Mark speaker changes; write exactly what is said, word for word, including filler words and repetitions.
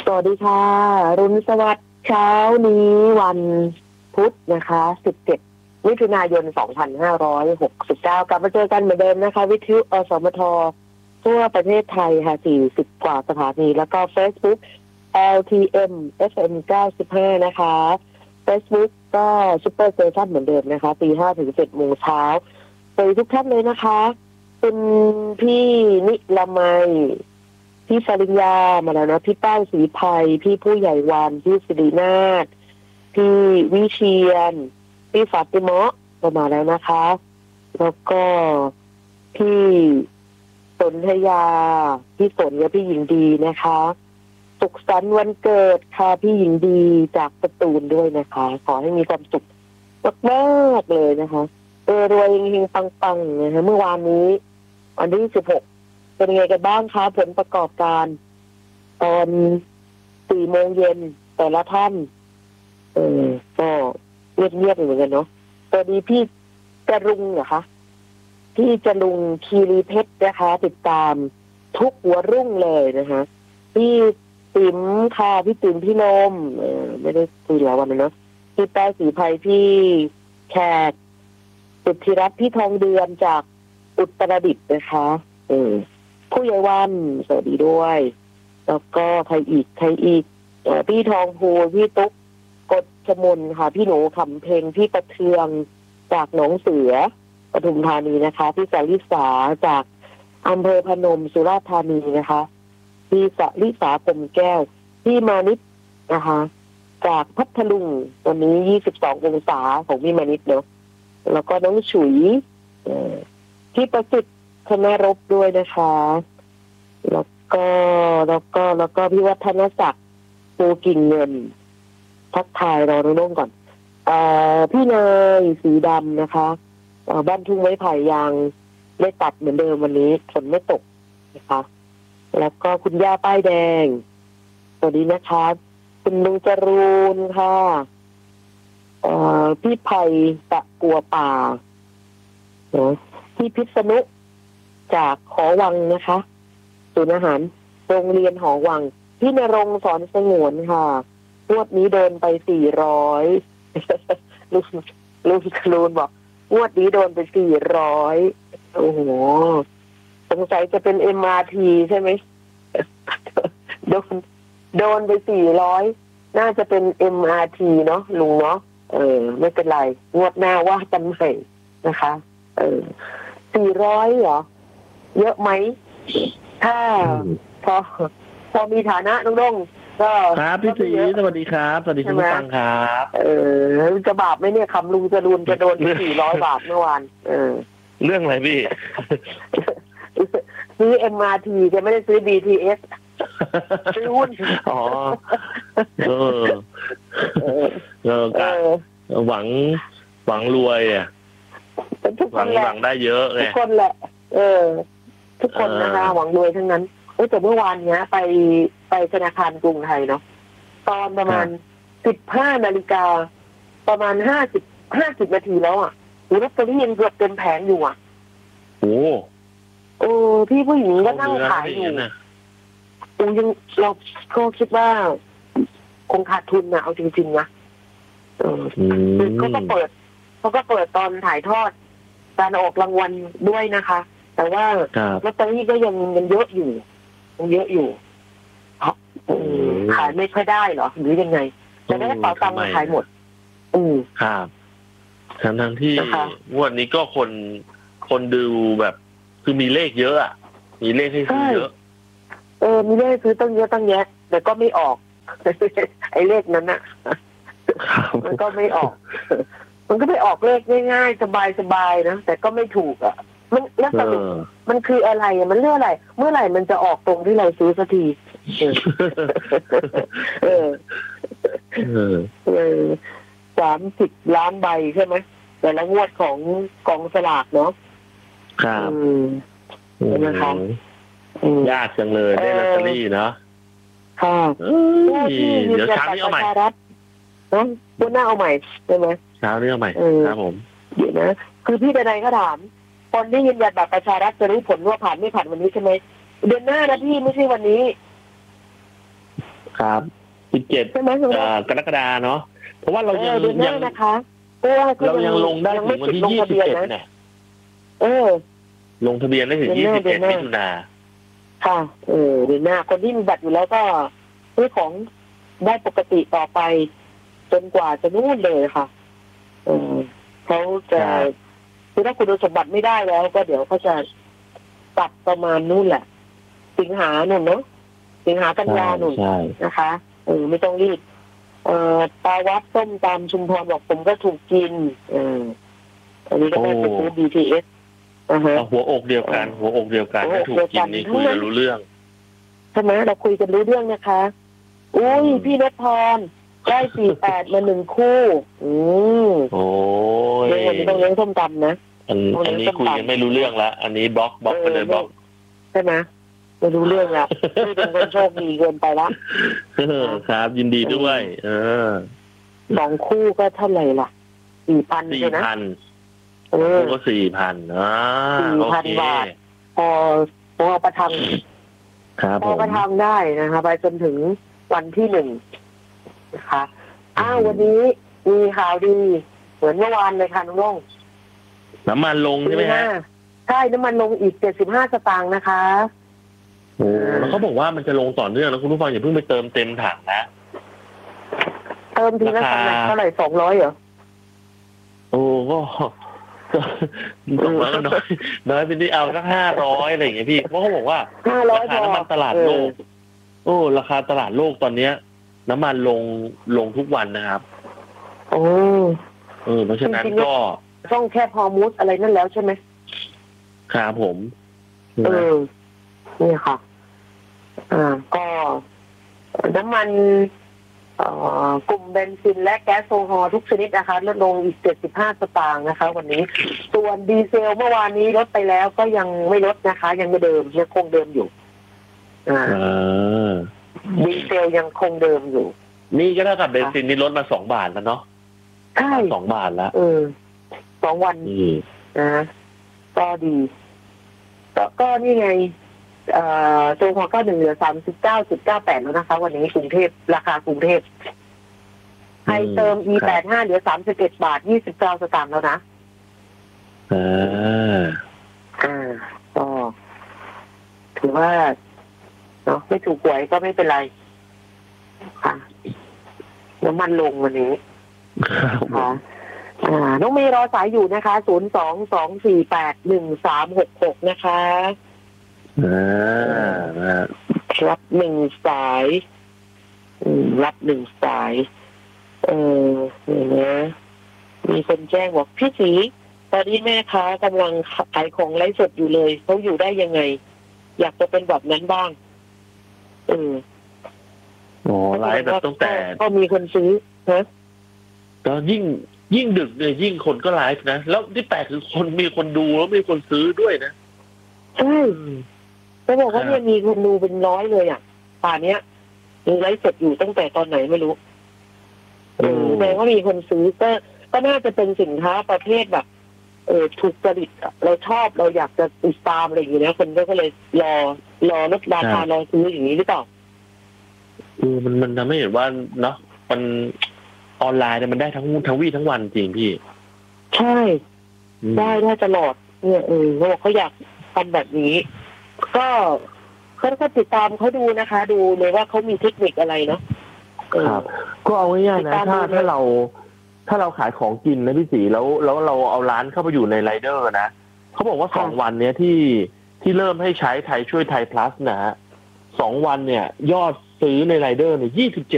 Speaker 1: สวัสดีค่ะรุ่นสวัสดิ์เช้านี้วันพุธนะคะสิบเจ็ดมิถุนายนสองพันห้าร้อยหกสิบเก้ากลับมาเจอกันเหมือนเดิมนะคะวิทยุอสมททั่วประเทศไทยค่ะสี่สิบกว่าสถานีแล้วก็ Facebook แอล ที เอ็ม เอฟ เอ็ม เก้าสิบห้านะคะ Facebook ก็ซุปเปอร์สเตชันเหมือนเดิมนะคะตีห้าถึงเจ็ดโมงเช้าสวัสดีทุกท่านเลยนะคะคุณพี่นิลามัยพี่สริญญามาแล้วนะพี่แป้งศรีไพรพี่ผู้ใหญ่วานพี่สิรินาถพี่วิเชียนพี่ฟาติมะก็มาแล้วนะคะแล้วก็พี่สนธยาพี่สนและพี่หญิงดีนะคะสุขสันต์วันเกิดค่ะพี่หญิงดีจากสตูลด้วยนะคะขอให้มีความสุขมากๆเลยนะคะเออรวยเฮงๆปังๆนะคะเมื่อวานนี้วันที่สิบหกเป็นยังไงกันบ้างคะผลประกอบการตอนสี่โมงเย็นแต่ละท่านเออก็เงียบๆเหมือนกันเนาะตอนนี้พี่จรุงเหรอคะพี่จรุงคีรีเพชรนะคะติดตามทุกหัวรุ่งเลยนะคะพี่ติ๋มค่ะพี่ติ๋มพี่นมเออไม่ได้คุยหลายวันเลยเนาะพี่แป้งศรีไพรพี่แขกสุทธิรัตน์พี่ทองเดือนจากอุตรดิตถ์นะคะเออผู้ใหญ่วันสวัสดีด้วยแล้วก็ใครอีกใครอีกเออพี่ทองภูพี่ตุ๊กกฎชมนค่ะพี่หนูขำเพลงพี่ประเทืองจากหนองเสือปทุมธานีนะคะพี่สาลิสาจากอำเภอพนมสุราษฎร์ธานีนะคะพี่สาลิสากลมแก้วพี่มานิดนะคะจากพัทลุงวันนี้ยี่สิบสององศาของพี่มานิดเนาะแล้วก็น้องฉุยเออพี่ประสิทธิ์คณรบด้วยนะคะแล้วก็แล้วก็แล้วก็พี่วัฒนศักดิ์ปูกิ่งเงินทักทายเราโน้มก่อนเอ่อพี่นายสีดำนะคะเอ่อบ้านทุ่งไม้ไผ่ยางไม่ตัดเหมือนเดิมวันนี้ฝนไม่ตกนะคะแล้วก็คุณย่าป้ายแดงสวัสดีนะคะคุณลุงจรูนค่ะเอ่อพี่ไผ่ตะกัวป่าเนาะพี่พิษณุจากหอวังนะคะศูนย์อาหารโรงเรียนหอวังพี่ณรงค์สอนสงวนค่ะงวดนี้โดนไปสี่ร้อยลุงลุงลูนบอกงวดนี้โดนไปสี่ร้อยโอ้โหสงสัยจะเป็น เอ็ม อาร์ ที ใช่ไหมโดนโดนไปสี่ร้อยน่าจะเป็น เอ็ม อาร์ ที เนาะลุงเนาะเออไม่เป็นไร งวดหน้าว่ากันใหม่นะคะเออสี่ร้อยเหรอเยอะไหมถ้าพอพอมีฐานะน้องดงก็
Speaker 2: ครับพี่สีสวัสดีครับสวัสดีคุณผู้ฟังครับ
Speaker 1: เออจะบาปไหมเนี่ยคำลุงจรูนจะโดนสี่ร้อยบาทเมื่อวานเออ
Speaker 2: เรื่องอะไรพี่
Speaker 1: ซื้อ เอ็ม อาร์ ที จะไม่ได้ซื้อ บี ที เอส ซื้อหุ้น
Speaker 2: อ๋อเออเออหวังหวังรวยอ่ะหวังหวังได้เยอะไง
Speaker 1: ทุกคนแหละเออทุกคนนะคะหวังรวยทั้งนั้นเออแต่เมื่อวานเนี้ยไปไปธนาคารกรุงไทยเนาะตอนประมาณสิบห้านาฬิกาประมาณห้าสิบห้าสิบนาทีแล้วอ่ะลอตเตอรี่ยังเกือบเต็มแผงอยู่อ่ะ
Speaker 2: โอ้
Speaker 1: โอ้พี่ผู้หญิงก็นั่งขายอยู่โอ้ยังเราก็คิดว่าคงขาดทุนนะเอาจริงๆนะเออเขาก็เปิดเขาก็เปิดตอนถ่ายทอดการออกรางวัลด้วยนะคะแต่ว่าลอตเตอรี่ก็ยังยังเยอะอยู่ยังเยอะอยู่ขายไม่ค่อยได้เหรอหรือยังไงจะได้เป๋าตังค์ขายหมดอืม
Speaker 2: ครับทั้งทั้งที่งวดนี้ก็คนคนดูแบบคือมีเลขเยอะอ่ะมีเลขให้ซื้อเยอะ
Speaker 1: เออมีเลขซื้อตั้งเยอะตั้งแยะแต่ก็ไม่ออกไอ้เลขนั้นน่ะมันก็ไม่ออกมันก็ไปออกเลขง่ายๆสบายๆนะแต่ก็ไม่ถูกอ่ะมันแล้วสรุปมันคืออะไรอ่ะมันเรื่องอะไรเมื่อไหร่มันจะออกตรงที่เราซื้อสักทีเออเออสามสิบล้านใบใช่ไหมแต่ละงวดของกองสลากเนาะ
Speaker 2: ครับ
Speaker 1: นะคะ
Speaker 2: ยากจังเลยได้ลอตเตอรี่เนาะ
Speaker 1: ค่ะ
Speaker 2: เดี๋ยวเช้านี้เอาใหม่
Speaker 1: เนาะวันหน้าเอาใหม่ใช่ไหม
Speaker 2: เช้านี้เอาใหม่ครับผม
Speaker 1: เดี๋ยวนะคือพี่ใดๆก็ถามคนที่ยืนยันบัตรประชารัฐจะรู้ผลว่าผ่านไม่ผ่านวันนี้ใช่ไหมเดือนหน้านะพี่ไม่ใช่วันนี้
Speaker 2: ครับสิบเจ็ด
Speaker 1: ใช่ไหม
Speaker 2: กรกฎาเนาะเพราะว่าเรายังยัง
Speaker 1: นะคะ
Speaker 2: เรายังลงได้ถึงวันที่ยี่สิบเอ็ดเนี่ย
Speaker 1: เออ
Speaker 2: ลงทะเบียนได้ถึงยี่สิบเอ็ดมิถุนา
Speaker 1: ค่ะเออเดือนหน้าคนที่มีบัตรอยู่แล้วก็ซื้อของได้ปกติต่อไปจนกว่าจะนู่นเลยค่ะเออเขาจะคือถ้าคุณสมบัติไม่ได้แล้วก็เดี๋ยวเขาจะตัดประมาณนู่นแหละสิงหาหนุนเนาะสิงหากันยาหนุนนะคะเออไม่ต้องรีบเอ่อตาวัดต้มตามชุมพรบอกผมก็ถูกกินเอออันนี้ก็ได้ไปซื้อ บี ที เอส อ่าฮะ
Speaker 2: หัวอกเดียวกันหัวอกเดียวกันไม่ถูกกินนี่คุยกันรู้เรื่อง
Speaker 1: ใช่ไหมเราคุยกันรู้เรื่องนะคะอุ้ยพี่นพพรได้สี่แปดมาหนึ่งคู่อืม
Speaker 2: โอ้ย
Speaker 1: เรื่องนี้ต้องเลี้ยงส้มตำนะ
Speaker 2: อันอันนี้คุยกันไม่รู้เรื่องละอันนี้บล็อกบล็อกไปเลยบล็อก
Speaker 1: ใช่ไหมไม่รู้เรื่องละพี่เป็นคนโชคดีเกินไปละ
Speaker 2: ครับยินดีด้วยเออ
Speaker 1: สองคู่ก็เท่าไหร่ล่ะสี่พัน
Speaker 2: สี่
Speaker 1: นะ
Speaker 2: พันเออก็สี่พันอ่า
Speaker 1: สี่พันบาทพอพอประทัง
Speaker 2: ครับ
Speaker 1: พอประทังได้นะคะไปจนถึงวันที่หนึ่งนะคะอ้าววันนี้มีข่าวดีเหมือนเมื่อวานเลยค่ะน้องลง
Speaker 2: น้ำมันลงใช่ไหมฮะ
Speaker 1: ใช่น้ำมันลงอีกเจ็ดสิบห้าสตางค์นะคะ
Speaker 2: โอ้แล้วเขาบอกว่ามันจะลงต่อเนื่องแล้วคุณผู้ฟังอย่าเพิ่งไปเติมเต็มถังนะ
Speaker 1: เติมทีละถังเท่าไหร่สองร้อยเหรอ
Speaker 2: โอ้ก็สองร้อยก็น้อยน้อยเป็นที่เอาสักห้าร้อยอะไรอย่างเงี้ยพี่เพราะเขาบอกว่าราคาน้ำมันตลาดโลกโอ้ราคาตลาดโลกตอนเนี้ยน้ำมันลงลงทุกวันนะครับ
Speaker 1: โอ้
Speaker 2: เออเพราะฉะนั้นก็
Speaker 1: ต้องแค่ฮอร์มูสอะไรนั่นแล้วใช่ไหม
Speaker 2: ครับผม
Speaker 1: เออนี่ค่ะอ่าก็น้ำมันกลุ่มเบนซินและแก๊สโซฮอล์ทุกชนิดนะคะลดลงอีกเจ็ดสิบห้าสตางค์นะคะวันนี้ส่วนดีเซลเมื่อวานนี้ลดไปแล้วก็ยังไม่ลดนะคะยังเดิมยังคงเดิมอยู่อ่าดีเซลยังคงเดิมอยู่
Speaker 2: นี่ก็เท่ากับเบนซินนี่ลดมาสองบาทแล้วเนาะ
Speaker 1: ใช่
Speaker 2: สองบาทแล้ว
Speaker 1: เออสองวันนะก็ดีก็ก็นี่ไงเอ่อตัวพอก็หนึ่งเหลือสามสิบเก้าจุดเก้าแปดแล้วนะคะวันนี้กรุงเทพราคากรุงเทพไทยเติม อี แปดสิบห้า เหลือสามสิบเอ็ดบาทยี่สิบเก้าสตางค์แล้วนะ
Speaker 2: อ่า
Speaker 1: อ่าก็ถือว่าเนาะไม่ถูกหวยก็ไม่เป็นไรค่ะน้ำมันลงวันนี้ค่ะอ่าน้องเมย์รอสายอยู่นะคะศูนย์สองสองสี่แปดหนึ่งสามหกหกนะคะ
Speaker 2: อ่า
Speaker 1: รับหนึ่งสายรับหนึ่งสายเออเนี่ยนะมีคนแจ้งบอกพี่สีตอนนี้แม่ค้ากำลังขายของไลฟ์สดอยู่เลยเขาอยู่ได้ยังไงอยากจะเป็นแบบนั้นบ้างเออ
Speaker 2: โอ้ไลฟ์แบบตั้งแต่
Speaker 1: ก็มีคนซื้อนะ
Speaker 2: ก็ยิ่งยิ่งดึกเนี่ยยิ่งคนก็ไลฟ์นะแล้วที่แปลกคือคนมีคนดูแล้วมีคนซื้อด้วยนะ
Speaker 1: ใช่เขาบอกว่าเนี่ยมีคนดูเป็นร้อยเลยอ่ะป่านเนี้ยไลฟ์สดอยู่ตั้งแต่ตอนไหนไม่รู้เออแสดงว่ามีคนซื้อก็ก็น่าจะเป็นสินค้าประเภทแบบเออถูกจริตเราชอบเราอยากจะติดตามอะไรอย่างเงี้ยคนก็เลยรอรอลดราคารอซื้ออย่างนี้หรือเปล่า
Speaker 2: คือมันมันทำให้เห็นว่าเนาะมันออนไลน์เนี่ยมันได้ทั้งทั้งวี่ทั้งวันจริงพี่
Speaker 1: ใช่ได้ได้ตลอดเนี่ยเออเขาบอกเขาอยากทำแบบนี้ก็เขาก็ติดตามเขาดูนะคะดูเลยว่าเขามีเทคนิคอะไรเนาะ
Speaker 2: ครับก็เอาง่ายๆนะถ้าถ้าเราถ้าเราขายของกินนะพี่สีแล้วแล้วเราเอาร้านเข้าไปอยู่ในไรเดอร์นะเขาบอกว่าสองวันเนี้ยที่ที่เริ่มให้ใช้ไทยช่วยไทยพลัสนะฮะสองวันเนี่ยยอดซื้อในไรเดอร์เนี่ยยี่สิบเจ็ด